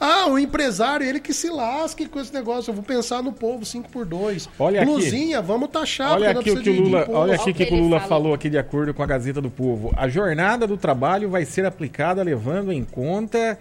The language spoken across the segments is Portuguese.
o empresário, ele que se lasque com esse negócio. Eu vou pensar no povo, 5x2. Olha Blusinha, vamos taxar. Olha aqui o que o Lula, olha aqui que o Lula falou aqui de acordo com a Gazeta do Povo. A jornada do trabalho vai ser aplicada levando em conta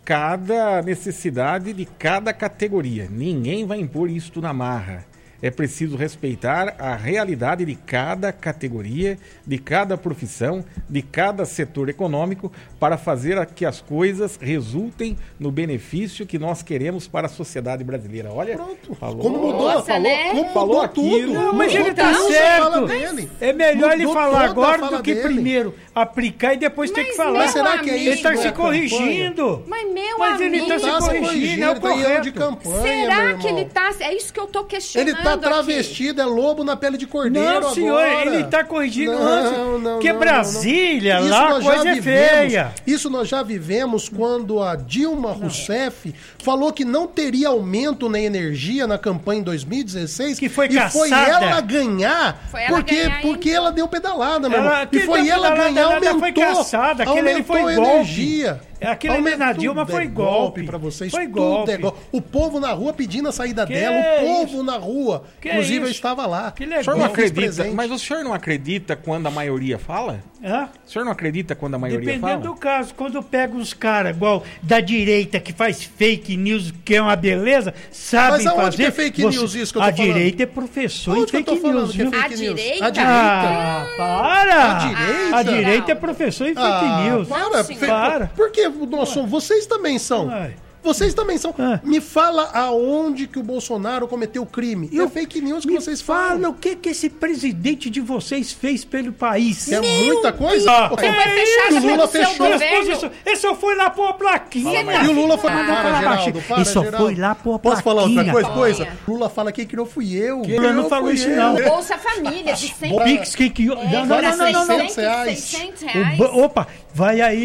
cada necessidade de cada categoria. Ninguém vai impor isto na marra. É preciso respeitar a realidade de cada categoria, de cada profissão, de cada setor econômico, para fazer que as coisas resultem no benefício que nós queremos para a sociedade brasileira. Olha, pronto. Falou, Como mudou, Nossa, né? como falou mudou aquilo. tudo. Não, mas ele Mudou tá tudo a certo. fala dele. É melhor ele Mudou falar toda a agora fala do que dele. primeiro aplicar e depois ter que Mas, falar. meu será que é amigo, isso? Ele tá se Campanha? corrigindo. Mas ele amigo, tá se corrigindo, é o tá em ano de correto. campanha, será meu que ele irmão. tá... É isso que eu tô questionando Ele tá aqui. travestido, é lobo na pele de cordeiro Não, senhor, agora. ele tá corrigindo Não, antes. não, Porque não, Brasília, não. Isso lá a nós já coisa é vivemos. feia. Isso nós já vivemos quando a Dilma Rousseff falou que não teria aumento na energia na campanha em 2016. Que foi e foi caçada. ela ganhar, Foi ela porque, ganhar, porque então. ela deu pedalada, meu irmão. Que E foi deu ela pedalada, ganhar, nada, aumentou, foi caçada, aquele ali foi aumentou a golpe. energia. Aquele ali na Dilma foi golpe. Pra vocês, Foi tudo golpe. é golpe. O povo na rua pedindo a saída Que dela, é o povo na rua. Que Inclusive, eu isso? estava lá. Que O legal. senhor não fiz acredita, presente. mas o senhor não acredita quando a maioria fala? Hã? O senhor não acredita quando a maioria fala? Dependendo do caso, quando pega uns caras igual da direita que faz fake news, que é uma beleza, sabem Mas aonde fazer. que é fake news isso que eu tô A falando? direita é professor Onde em que eu tô fake falando news, que é viu? fake A news? direita? A direita? Ah, para! A direita? A direita é professor em fake news. Para, senhor. Para. Porque nós somos, vocês também são. Ai. Vocês também são. Ah. Me fala aonde que o Bolsonaro cometeu crime. E é fake news que Me vocês fala falam. o que esse presidente de vocês fez pelo país. É muita coisa. Deus! Você vai E fechar o a Lula do seu fechou. governo? Ele só foi lá pôr a plaquinha. E o Lula foi. Ah, Para, Geraldo. Para, Ele só Geraldo. foi lá pôr a Posso falar outra plaquinha. coisa? Olha. Lula fala quem criou fui eu. O Lula não falou isso, não. Bolsa Família, de 100 O Pix, quem que... Não, não, não, não, não. 600 reais. 600 O reais. Opa, vai aí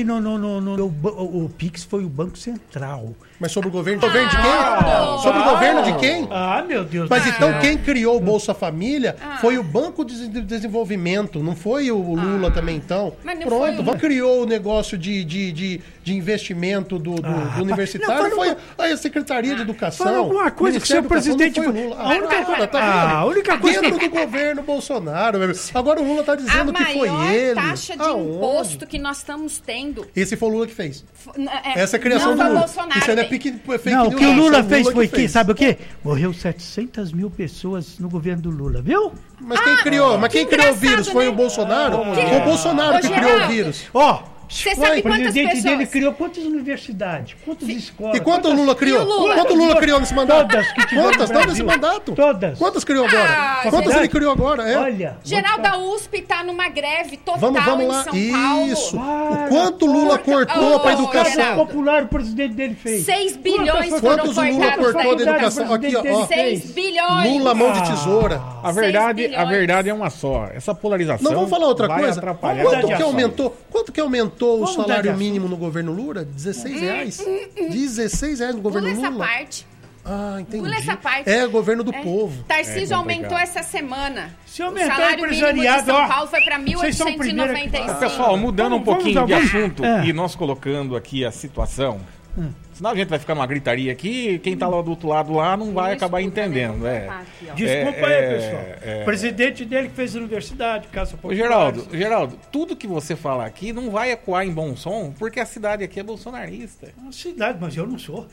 o Pix foi o Banco Central. Mas sobre o governo de quem? não. Sobre o governo de quem? Ah, meu Deus Mas do então céu. quem criou o Bolsa Família foi o Banco de Desenvolvimento, não foi o Lula também, então. Mas não foi Pronto, o Lula. criou o negócio de investimento do universitário, não, foi a Secretaria de Educação. Fala alguma coisa que seu Ministério da Educação, presidente... não foi o Lula. A única coisa... Tá vendo? A única coisa Dentro que... do governo Bolsonaro. meu amigo. Agora o Lula tá A dizendo que foi maior ele. taxa de Aonde? imposto que nós estamos tendo. Esse foi o Lula que fez. É, Essa é a criação não do foi Lula. Bolsonaro, Isso aí não é bem. fake Não, news. o que o isso Lula é fez foi fez. que, sabe o quê? Morreu 700 mil pessoas no governo do Lula, viu? Mas quem criou? Mas quem criou o engraçado, vírus? Foi né? o Bolsonaro? Que- Foi o Bolsonaro Ô, que criou o Geraldo, vírus. Ó, Você o sabe quantas presidente pessoas? dele criou quantas universidades, quantas escolas. E quanto o Lula criou? E o Lula? Quanto o Lula criou nesse mandato? Todas que tiveram Quantas? no Todas Brasil. nesse mandato? Todas. Quantas criou agora? Ah, Quantas verdade. ele criou agora? É. Olha. Geral da USP tá numa greve total Vamos em lá. São Paulo. Isso. Para, O quanto o Lula Porque- cortou para Ô, educação? Geraldo. popular o presidente dele fez. 6 bilhões foram Quantos o Lula cortados cortou da da educação? Aqui, ó. 6 bilhões. Lula, mão de tesoura. A verdade, 6 a bilhões. verdade é uma só. Essa polarização Não, vamos falar outra vai coisa. atrapalhar Vamos a mudar de população. Quanto que aumentou o Vamos mudar de salário assunto. mínimo no governo Lula? 16 reais? 16 reais no governo Pula essa Lula? parte. Ah, entendi. Pula essa parte. É governo do povo. Tarcísio É aumentou complicado. essa semana. Se aumentar o salário mínimo de empresariado, São ó, Paulo foi para vocês são o primeiro aqui. 1.895. Pessoal, mudando um pouquinho de vamos- assunto É. e nós colocando aqui a situação, senão a gente vai ficar numa gritaria aqui, quem tá lá do outro lado lá não vai acabar escuta, né? entendendo. Vou É. botar aqui, ó. Desculpa É, aí, pessoal. é. O presidente dele que fez a universidade, Casa Ô, Popular. Geraldo, tudo que você fala aqui não vai ecoar em bom som, porque a cidade aqui é bolsonarista. É uma cidade, mas eu não sou.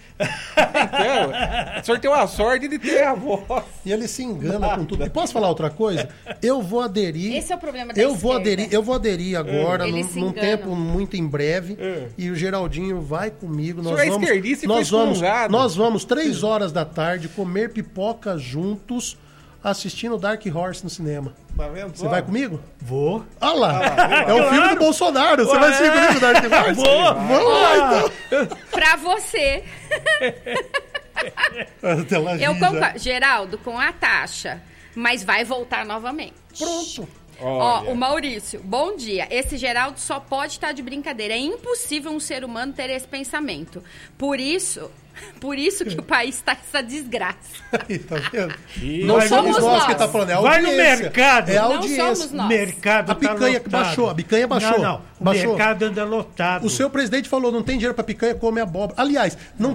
Então, o senhor tem a sorte de ter a voz. E ele se engana com tudo. E posso falar outra coisa? Eu vou aderir. Esse é o problema da Eu vou esquerda. aderir agora, Eles se num enganam. tempo muito em breve. E o Geraldinho vai comigo. senhor é esquerdista e foi excomungado. Nós vamos 3 horas da tarde comer pipoca juntos, assistindo Dark Horse no cinema. Tá vendo? Você vai comigo? Vou. Olha lá! É o filme do Bolsonaro. Você vai assistir comigo Dark Horse? Vou. Vamos lá, então. Pra você, Ela eu ri já. concordo. Geraldo, com a taxa, mas vai voltar novamente. Pronto. Ó, Olha. o Maurício, bom dia. Esse Geraldo só pode estar de brincadeira. É impossível um ser humano ter esse pensamento. Por isso que o país está essa desgraça. Aí, tá vendo? E Não Vai- somos somos nós nós. que tá falando, é a Vai no audiência. mercado. É a Não audiência. somos nós. Mercado A picanha tá baixou, lotado. a picanha baixou. Não, o Baixou. mercado anda lotado. O seu presidente falou, não tem dinheiro pra picanha, come abóbora. Aliás, não